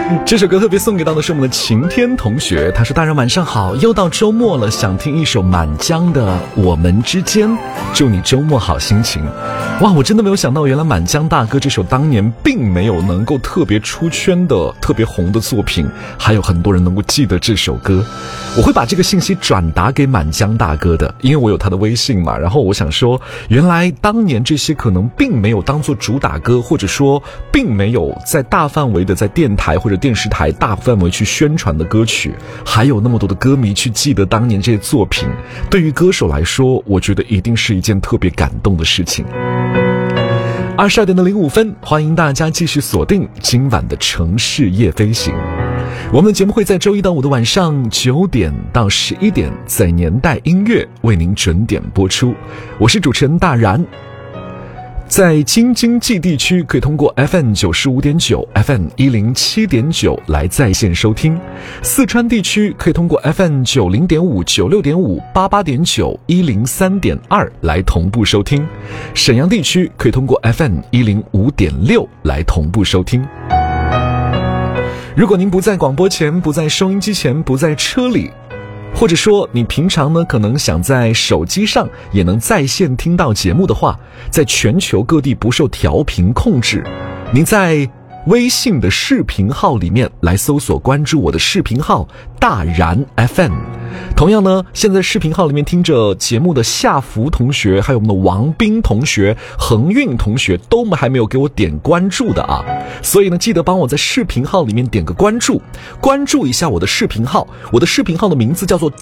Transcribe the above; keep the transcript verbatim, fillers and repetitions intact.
这首歌特别送给到的是我们的晴天同学，他说大人晚上好，又到周末了，想听一首满江的《我们之间》，祝你周末好心情。哇，我真的没有想到，原来满江大哥这首当年并没有能够特别出圈的特别红的作品，还有很多人能够记得这首歌。我会把这个信息转达给满江大哥的，因为我有他的微信嘛，然后我想说，原来当年这些可能并没有当作主打歌，或者说并没有在大范围的在电台或者电视台大范围去宣传的歌曲，还有那么多的歌迷去记得当年这些作品，对于歌手来说，我觉得一定是一件特别感动的事情。二十二点的零五分，欢迎大家继续锁定今晚的城市夜飞行。我们的节目会在周一到五的晚上九点到十一点，在年代音乐为您准点播出。我是主持人大然。在京津冀地区可以通过 F M 九十五点九、F M 一零七点九来在线收听，四川地区可以通过 F M 九零点五、九六点五、八八点九、一零三点二来同步收听，沈阳地区可以通过 F M 一零五点六来同步收听。如果您不在广播前，不在收音机前，不在车里，或者说你平常呢可能想在手机上也能在线听到节目的话，在全球各地不受调频控制，您在微信的视频号里面来搜索关注我的视频号大然 F M。 同样呢，现在视频号里面听着节目的夏福同学，还有我们的王斌同学、恒运同学都还没有给我点关注的啊，所以呢记得帮我在视频号里面点个关注，关注一下我的视频号，我的视频号的名字叫做